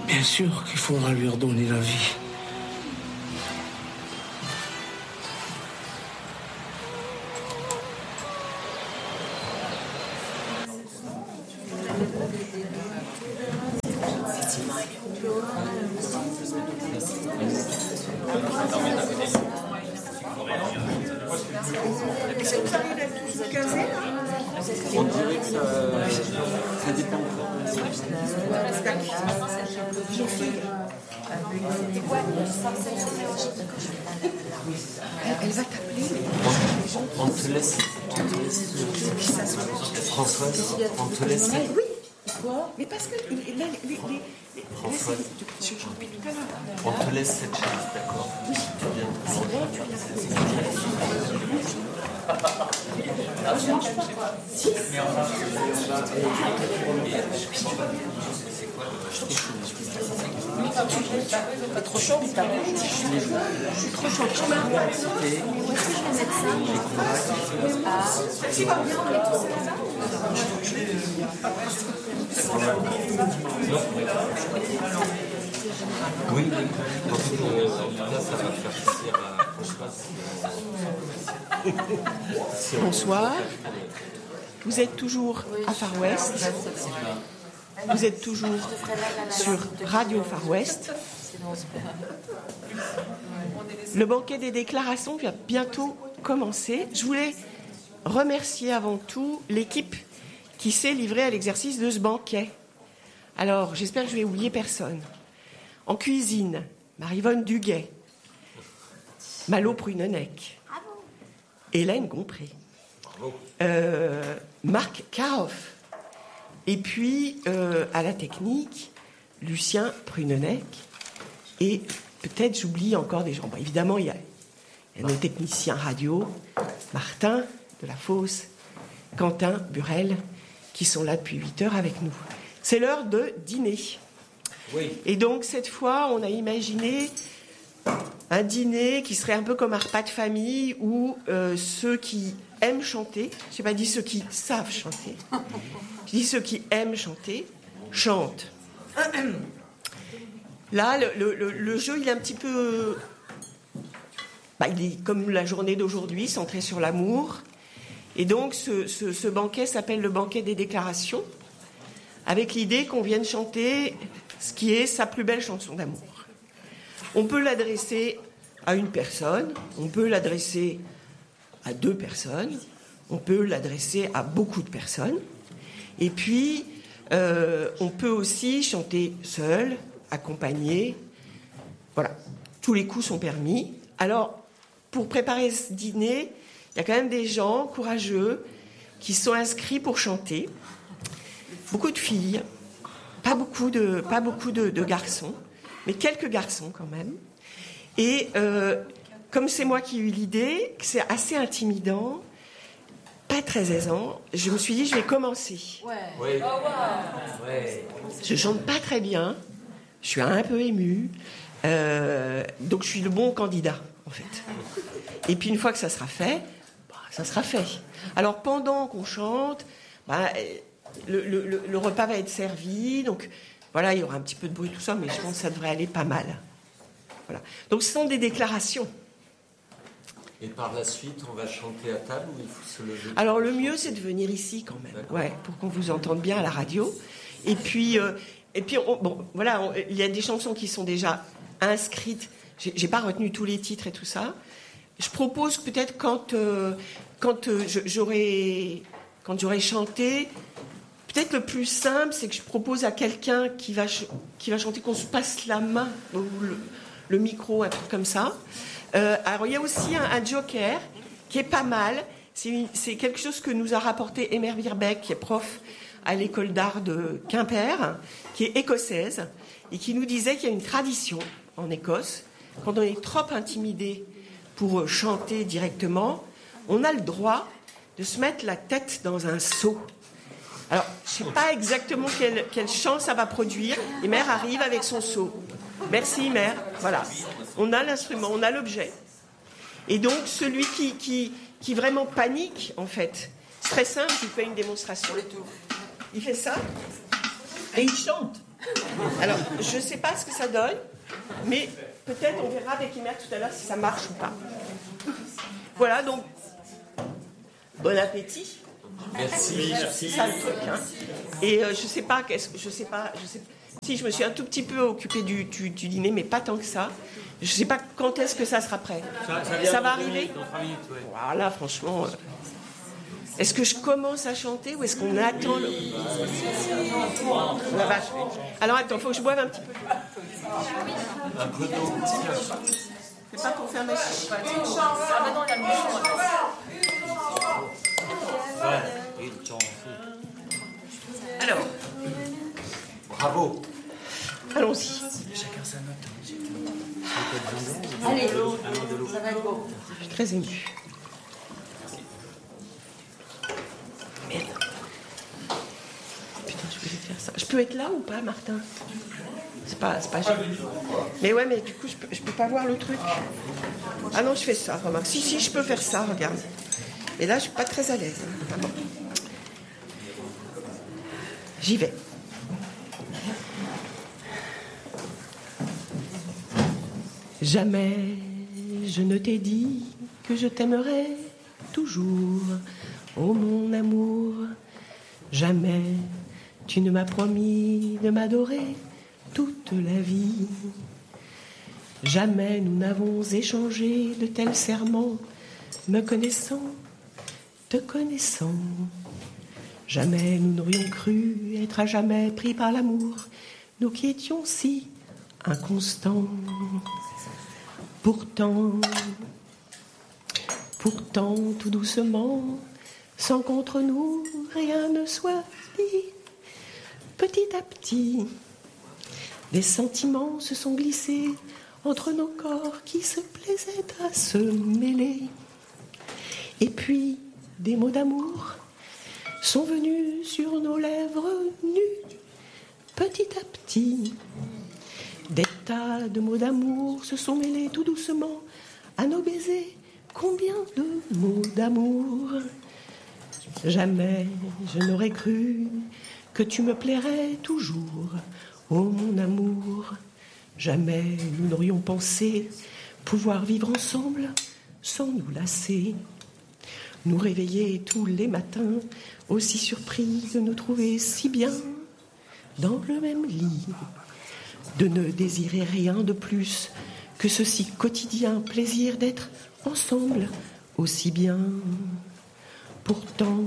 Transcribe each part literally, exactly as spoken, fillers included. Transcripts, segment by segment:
Bien sûr qu'il faudra lui redonner la vie. On dirait que ça, ça dépend. Elle va t'appeler. On, on te laisse. On te laisse. Françoise, on te laisse. Oui. Quoi? Mais parce que là, les, les, les, les, Françoise, je, je, je, tout à l'heure. on te laisse cette chaise, d'accord? Oui. Tu viens. Je mange pas. Si. T'es trop chaud, t'as mangé. Je suis trop chaude. Je m'en vais. Tu vas bien, on est tous là. Oui, oui. Donc, euh, là, ça va faire plaisir à Françoise. Bonsoir. Vous êtes toujours à Far West. Vous êtes toujours sur Radio Far West. Le banquet des déclarations va bientôt commencer. Je voulais remercier avant tout l'équipe qui s'est livrée à l'exercice de ce banquet. Alors, j'espère que je vais oublier personne. En cuisine, Marie-Vonne Duguet, Malo Prunenec, Hélène Gompré, euh, Marc Karoff, et puis euh, à la technique, Lucien Prunenec, et peut-être j'oublie encore des gens. Bon, évidemment, il y, a, il y a nos techniciens radio, Martin de la Fosse, Quentin Burel, qui sont là depuis huit heures avec nous. C'est l'heure de dîner. Oui. Et donc, cette fois, on a imaginé un dîner qui serait un peu comme un repas de famille où euh, ceux qui aiment chanter, je n'ai pas dit ceux qui savent chanter, je dis ceux qui aiment chanter, chantent. Là, le, le, le jeu, il est un petit peu... Bah, il est comme la journée d'aujourd'hui, centré sur l'amour. Et donc, ce, ce, ce banquet s'appelle le banquet des déclarations, avec l'idée qu'on vienne chanter ce qui est sa plus belle chanson d'amour. On peut l'adresser à une personne, on peut l'adresser à deux personnes, on peut l'adresser à beaucoup de personnes. Et puis, euh, on peut aussi chanter seul, accompagné. Voilà, tous les coups sont permis. Alors, pour préparer ce dîner, il y a quand même des gens courageux qui sont inscrits pour chanter. Beaucoup de filles, pas beaucoup de, pas beaucoup de, de garçons, mais quelques garçons quand même. Et euh, comme c'est moi qui ai eu l'idée, que c'est assez intimidant, pas très aisant, je me suis dit, je vais commencer. Ouais. Oui. Ouais. Je chante pas très bien, je suis un peu émue, euh, donc je suis le bon candidat, en fait. Et puis une fois que ça sera fait, bah, ça sera fait. Alors pendant qu'on chante, bah, le, le, le repas va être servi, donc voilà, il y aura un petit peu de bruit, tout ça, mais je pense que ça devrait aller pas mal. Voilà. Donc ce sont des déclarations. Et par la suite, on va chanter à table ou il faut se lever? Alors le mieux, c'est de venir ici quand même, ouais, pour qu'on vous entende bien à la radio. Et puis, euh, et puis on, bon, voilà, on, il y a des chansons qui sont déjà inscrites. J'ai, j'ai pas retenu tous les titres et tout ça. Je propose que peut-être quand, euh, quand euh, je, j'aurai, quand j'aurai chanté, peut-être le plus simple, c'est que je propose à quelqu'un qui va, ch- qui va chanter qu'on se passe la main ou le, le micro, un truc comme ça. Euh, alors il y a aussi un, un joker qui est pas mal. C'est, une, c'est quelque chose que nous a rapporté Emer Birbeck, qui est prof à l'école d'art de Quimper, qui est écossaise, et qui nous disait qu'il y a une tradition en Écosse. Quand on est trop intimidé pour chanter directement, on a le droit de se mettre la tête dans un seau. Alors, je ne sais pas exactement quel, quel chant ça va produire. Emer arrive avec son seau. Merci, Emer. Voilà. On a l'instrument, on a l'objet. Et donc, celui qui, qui, qui vraiment panique, en fait, c'est très simple, je vous fais une démonstration. Il fait ça, et il chante. Alors, je ne sais pas ce que ça donne, mais peut-être on verra avec Imer tout à l'heure si ça marche ou pas. Voilà, donc, bon appétit. Merci. C'est ça le truc. Hein. Et euh, je sais pas, qu'est-ce que je sais pas, je sais. Si je me suis un tout petit peu occupée du, du, du dîner, mais pas tant que ça. Je sais pas quand est-ce que ça sera prêt. Ça, ça, ça va arriver. Dans trois minutes, ouais. Voilà, franchement. Euh, est-ce que je commence à chanter ou est-ce qu'on attend le... La vache. Alors attends, faut que je boive un petit peu. Un peu d'eau. C'est pas pour faire mes chiches. Ah bah non, il y a le bouchon. Alors. Bravo. Allons-y. Chacun sa note. Allez, ça va être beau. Je suis très émue. Merde. Putain, je vais faire ça. Je peux être là ou pas, Martin? C'est pas, c'est pas gênant. Mais ouais, mais du coup, je peux, je peux pas voir le truc. Ah non, je fais ça, remarque. Si, si, je peux faire ça, regarde. Mais là, je suis pas très à l'aise. Ah bon. J'y vais. Jamais je ne t'ai dit que je t'aimerais toujours, ô mon amour. Jamais tu ne m'as promis de m'adorer toute la vie. Jamais nous n'avons échangé de tels serments, me connaissant, te connaissant. Jamais nous n'aurions cru être à jamais pris par l'amour, nous qui étions si inconstants. Pourtant, pourtant, tout doucement, sans qu'entre nous rien ne soit dit, petit à petit, des sentiments se sont glissés entre nos corps qui se plaisaient à se mêler. Et puis, des mots d'amour sont venus sur nos lèvres nues, petit à petit. Des tas de mots d'amour se sont mêlés tout doucement à nos baisers. Combien de mots d'amour? Jamais je n'aurais cru que tu me plairais toujours, ô mon amour. Jamais nous n'aurions pensé pouvoir vivre ensemble sans nous lasser. Nous réveiller tous les matins, aussi surpris de nous trouver si bien dans le même lit. De ne désirer rien de plus que ce si quotidien plaisir d'être ensemble aussi bien. Pourtant,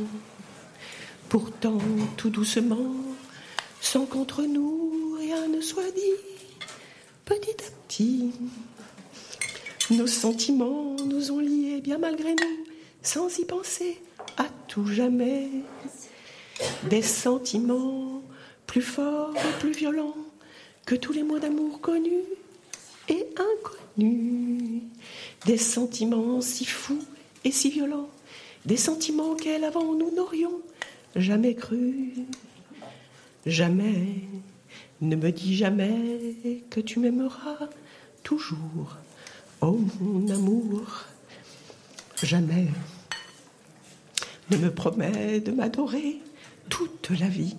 pourtant, tout doucement, sans qu'entre nous rien ne soit dit, petit à petit, nos sentiments nous ont liés bien malgré nous, sans y penser à tout jamais. Des sentiments plus forts et plus violents que tous les mots d'amour connus et inconnus. Des sentiments si fous et si violents, des sentiments auxquels avant nous n'aurions jamais cru. Jamais, ne me dis jamais que tu m'aimeras toujours, oh mon amour. Jamais, ne me promets de m'adorer toute la vie.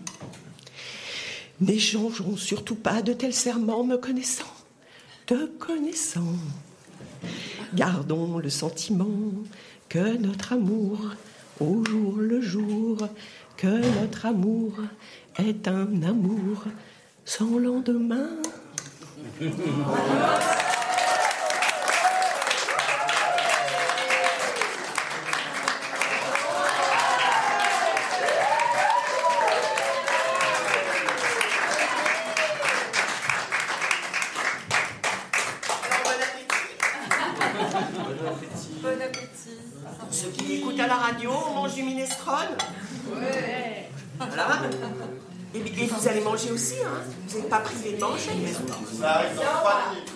N'échangeons surtout pas de tels serments, me connaissant, te connaissant. Gardons le sentiment que notre amour, au jour le jour, que notre amour est un amour sans lendemain. Ceux qui écoutent à la radio, on mange du minestrone. Ouais. Voilà. Et, et vous allez manger aussi, hein. Vous n'êtes pas privé de manger. Ça arrive dans trois minutes.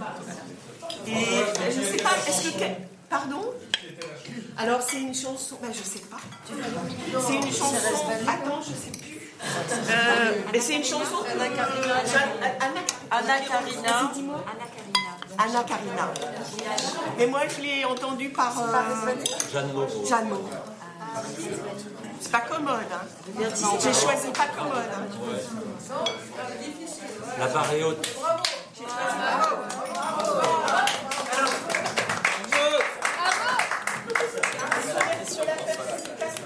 Et je ne sais pas, est-ce que... Pardon? Alors c'est une chanson... Ben, je ne sais pas. C'est une chanson... Attends, je ne sais plus. Euh, mais c'est une chanson... Anna Karina. Anna Karina. Dis-moi. Anna Karina. Mais moi, je l'ai entendue par... Euh, Jeanne Moreau. Jeanne Moreau. C'est pas commode, hein. J'ai choisi pas commode. Hein. La barre est haute. J'ai choisi pas commode. Sur la perspicacité,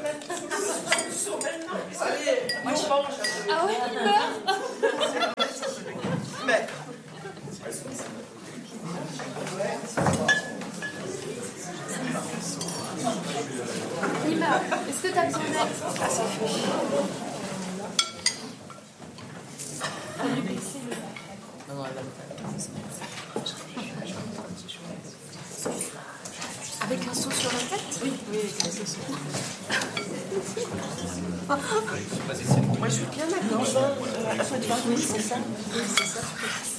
moi je mange. Ah ouais, il meurt. Mais. Nima, est-ce que tu as besoin d'aide? Ah, ça fait. Avec un seau sur la tête? Oui, oui, avec un seau sur la tête. Moi je veux bien maintenant. Oui, c'est ça. Oui, c'est ça.